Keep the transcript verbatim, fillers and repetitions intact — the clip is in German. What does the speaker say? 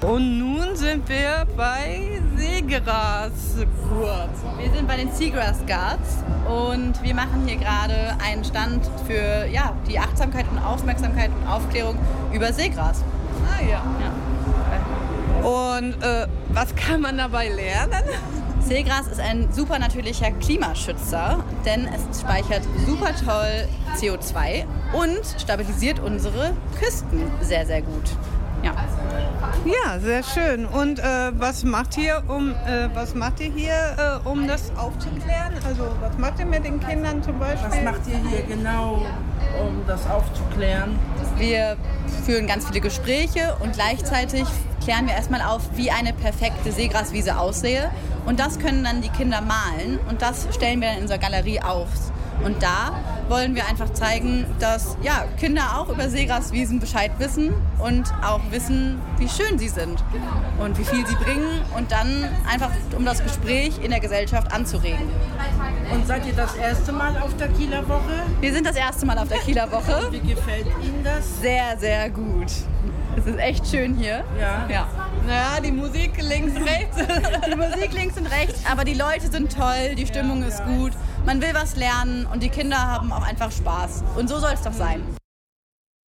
Und nun sind wir bei Seegras Guards. Wir sind bei den Seagrass Guards und wir machen hier gerade einen Stand für ja, die Achtsamkeit und Aufmerksamkeit und Aufklärung über Seegras. Ah ja. ja. Und äh, was kann man dabei lernen? Seegras ist ein super natürlicher Klimaschützer, denn es speichert super toll C O zwei und stabilisiert unsere Küsten sehr, sehr gut. Ja, ja, sehr schön. Und äh, was macht ihr, um äh, was macht ihr hier, äh, um das aufzuklären? Also was macht ihr mit den Kindern zum Beispiel? Was macht ihr hier genau, um das aufzuklären? Wir führen ganz viele Gespräche und gleichzeitig klären wir erstmal auf, wie eine perfekte Seegraswiese aussehe. Und das können dann die Kinder malen und das stellen wir dann in unserer Galerie auf. Und da wollen wir einfach zeigen, dass ja, Kinder auch über Seegraswiesen Bescheid wissen und auch wissen, wie schön sie sind und wie viel sie bringen und dann einfach, um das Gespräch in der Gesellschaft anzuregen. Und seid ihr das erste Mal auf der Kieler Woche? Wir sind das erste Mal auf der Kieler Woche. Wie gefällt Ihnen das? Sehr, sehr gut. Es ist echt schön hier. Ja. ja. Ja, die Musik links, rechts. Die Musik links und rechts, aber die Leute sind toll, die Stimmung ist gut. Man will was lernen und die Kinder haben auch einfach Spaß. Und so soll es doch sein.